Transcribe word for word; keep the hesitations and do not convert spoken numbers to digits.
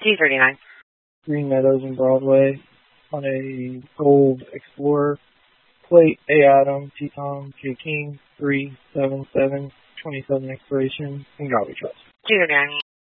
G thirty-nine. Green Meadows and Broadway on a gold Explorer. Plate A Adam, Teton, J King, three seven seven, twenty-seven expiration, and Garbage Trust. G thirty-nine.